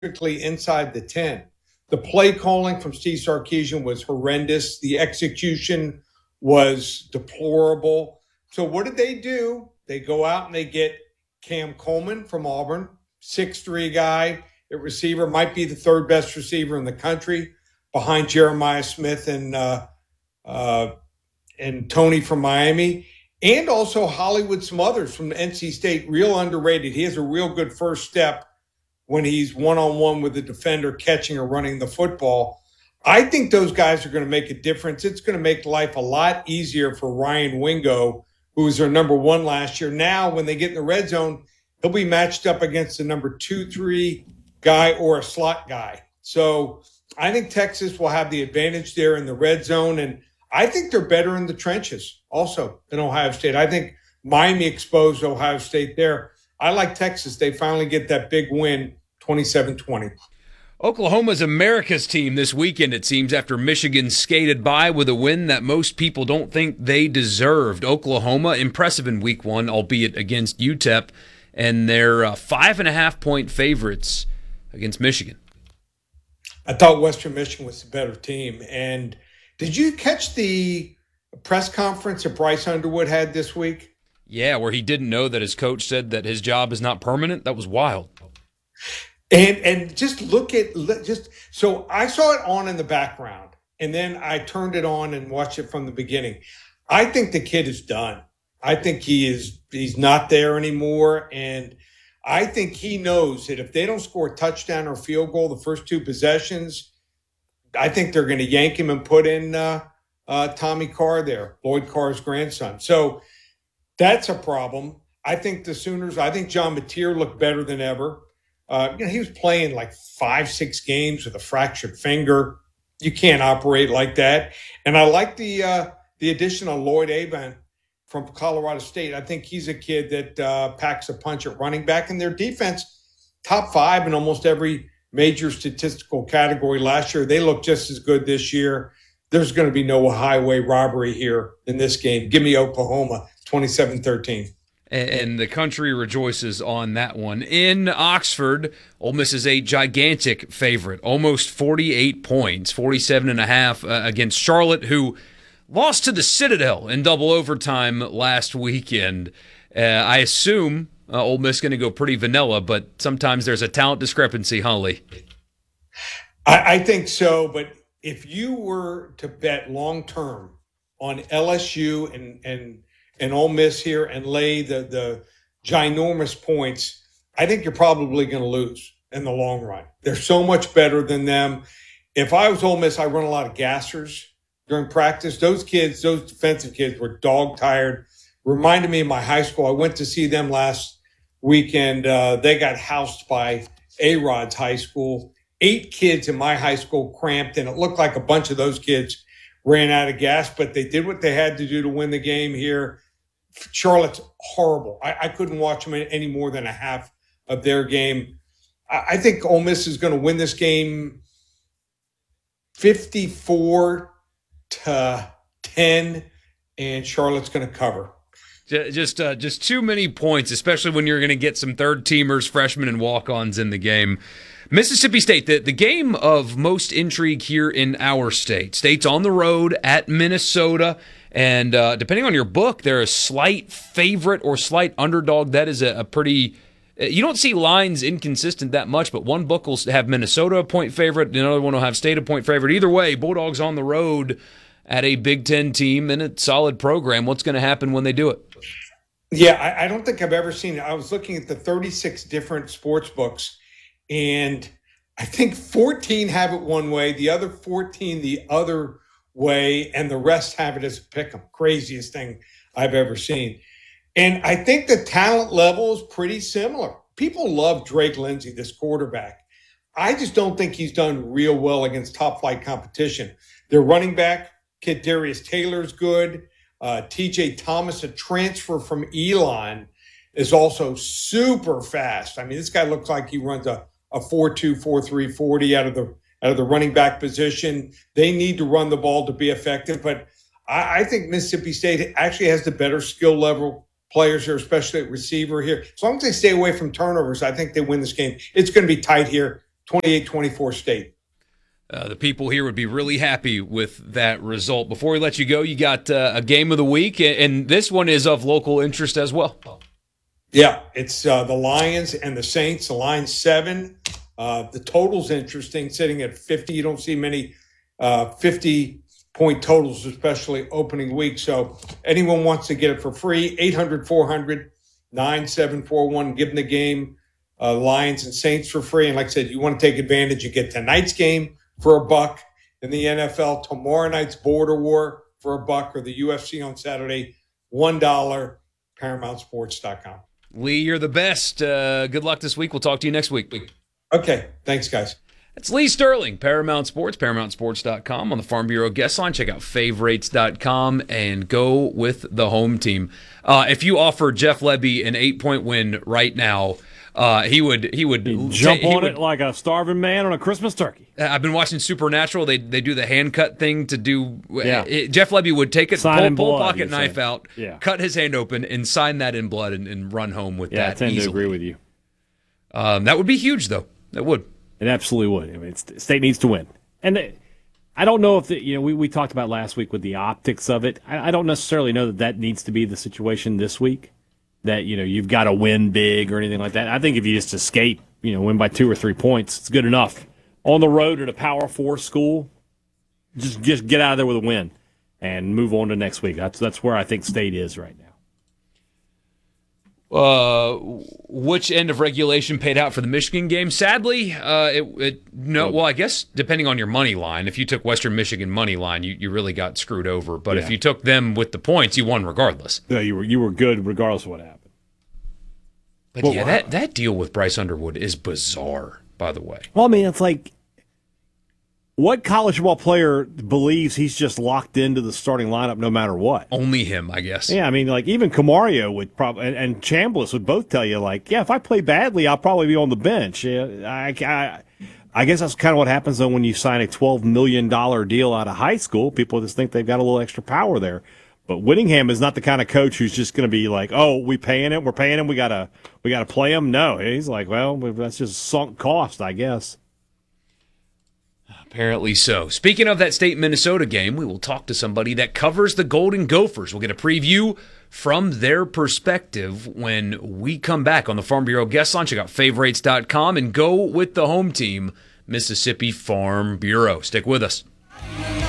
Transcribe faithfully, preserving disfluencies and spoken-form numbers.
specifically inside the ten. The play calling from Steve Sarkisian was horrendous. The execution was deplorable. So what did they do? They go out and they get Cam Coleman from Auburn, six three guy at receiver, might be the third best receiver in the country behind Jeremiah Smith and uh, uh, and Tony from Miami, and also Hollywood Smothers from N C State, real underrated. He has a real good first step when he's one-on-one with the defender catching or running the football. I think those guys are going to make a difference. It's going to make life a lot easier for Ryan Wingo, who was their number one last year. Now, when they get in the red zone, he'll be matched up against the number two, three guy or a slot guy. So I think Texas will have the advantage there in the red zone, and I think they're better in the trenches also than Ohio State. I think Miami exposed Ohio State there. I like Texas. They finally get that big win, twenty-seven twenty. Oklahoma's America's team this weekend, it seems, after Michigan skated by with a win that most people don't think they deserved. Oklahoma, impressive in week one, albeit against U T E P, and they're uh, five and a half point favorites against Michigan. I thought Western Michigan was the better team. And did you catch the press conference that Bryce Underwood had this week? Yeah, where he didn't know that his coach said that his job is not permanent. That was wild. And and just look at just so I saw it on in the background, and then I turned it on and watched it from the beginning. I think the kid is done. I think he is he's not there anymore, and I think he knows that if they don't score a touchdown or field goal the first two possessions, I think they're going to yank him and put in uh, uh, Tommy Carr there, Lloyd Carr's grandson. So that's a problem. I think the Sooners. I think John Mateer looked better than ever. Uh, you know, he was playing like five, six games with a fractured finger. You can't operate like that. And I like the uh, the addition of Lloyd Avent from Colorado State. I think he's a kid that uh, packs a punch at running back. And their defense, top five in almost every major statistical category last year. They look just as good this year. There's going to be no highway robbery here in this game. Give me Oklahoma, twenty-seven thirteen. And the country rejoices on that one. In Oxford, Ole Miss is a gigantic favorite, almost forty-eight points, forty-seven and a half uh, against Charlotte, who lost to the Citadel in double overtime last weekend. Uh, I assume uh, Ole Miss going to go pretty vanilla, but sometimes there's a talent discrepancy, huh, Lee? I, I think so, but if you were to bet long-term on L S U and and and Ole Miss here and lay the, the ginormous points, I think you're probably going to lose in the long run. They're so much better than them. If I was Ole Miss, I run a lot of gassers during practice. Those kids, those defensive kids were dog-tired. Reminded me of my high school. I went to see them last weekend. Uh, they got housed by A-Rod's high school. Eight kids in my high school cramped, and it looked like a bunch of those kids ran out of gas, but they did what they had to do to win the game here. Charlotte's horrible. I, I couldn't watch them any more than a half of their game. I, I think Ole Miss is going to win this game fifty-four to ten, and Charlotte's going to cover. Just uh, just too many points, especially when you're going to get some third-teamers, freshmen, and walk-ons in the game. Mississippi State, the, the game of most intrigue here in our state. State's on the road at Minnesota, and uh, depending on your book, they're a slight favorite or slight underdog. That is a, a pretty – you don't see lines inconsistent that much, but one book will have Minnesota a point favorite, another one will have State a point favorite. Either way, Bulldogs on the road at a Big Ten team and a solid program. What's going to happen when they do it? Yeah, I, I don't think I've ever seen it. I was looking at the thirty-six different sports books, and I think fourteen have it one way, the other fourteen the other way, and the rest have it as a pick 'em. Craziest thing I've ever seen. And I think the talent level is pretty similar. People love Drake Lindsey, this quarterback. I just don't think he's done real well against top-flight competition. Their running back, kid Darius Taylor's good. Uh, T J Thomas, a transfer from Elon, is also super fast. I mean, this guy looks like he runs a a four two, four three forty out of the out of the running back position. They need to run the ball to be effective, but I, I think Mississippi State actually has the better skill level players here, especially at receiver here. As long as they stay away from turnovers, I think they win this game. It's going to be tight here. twenty-eight twenty-four State. Uh, the people here would be really happy with that result. Before we let you go, you got uh, a game of the week, and this one is of local interest as well. Yeah, it's uh, the Lions and the Saints. The Lions seven. Uh, the total's interesting, sitting at fifty. You don't see many uh, fifty-point totals, especially opening week. So anyone wants to get it for free, eight hundred, four hundred, nine seven four one. Give them the game, uh, Lions and Saints for free. And like I said, you want to take advantage, you get tonight's game for a buck in the N F L, tomorrow night's Border War for a buck, or the U F C on Saturday, one dollar, paramount sports dot com. Lee, you're the best. Uh, good luck this week. We'll talk to you next week. Okay. Thanks, guys. It's Lee Sterling, Paramount Sports, paramount sports dot com on the Farm Bureau guest line. Check out favorites dot com and go with the home team. Uh, if you offer Jeff Lebby an eight-point win right now, Uh, he would he would He'd jump he on would, it like a starving man on a Christmas turkey. I've been watching Supernatural. They they do the hand cut thing to do. Yeah. It, Jeff Lebby would take it, Sign pull, pull a blood, pocket knife saying. out, Yeah. cut his hand open, and sign that in blood and, and run home with Yeah, that. I tend easily. to agree with you. Um, that would be huge, though. That would. It absolutely would. I mean, it's, State needs to win, and they, I don't know if the, you know we, we talked about last week with the optics of it. I, I don't necessarily know that that needs to be the situation this week. That, you know, you've got to win big or anything like that. I think if you just escape, you know, win by two or three points, it's good enough. On the road at a Power Four school, just just get out of there with a win and move on to next week. That's that's where I think State is right now. Uh, which end of regulation paid out for the Michigan game? Sadly, uh, it, it no. Well, I guess depending on your money line, if you took Western Michigan money line, you, you really got screwed over. But Yeah. if you took them with the points, you won regardless. Yeah, you were you were good regardless of what happened. But Well, yeah, wow. that that deal with Bryce Underwood is bizarre. By the way, Well, I mean, it's like, what college football player believes he's just locked into the starting lineup no matter what? only him, I guess. Yeah, I mean, like even Camario would probably and, and Chambliss would both tell you, like, yeah, if I play badly, I'll probably be on the bench. Yeah, I, I, I guess that's kind of what happens though when you sign a twelve million dollar deal out of high school. People just think they've got a little extra power there. But Whittingham is not the kind of coach who's just going to be like, oh, we paying him, we're paying him, we gotta we gotta play him. No, he's like, well, that's just sunk cost, I guess. Apparently so. Speaking of that State-Minnesota game, we will talk to somebody that covers the Golden Gophers. We'll get a preview from their perspective when we come back on the Farm Bureau guest line. Check out favorites dot com and go with the home team, Mississippi Farm Bureau. Stick with us.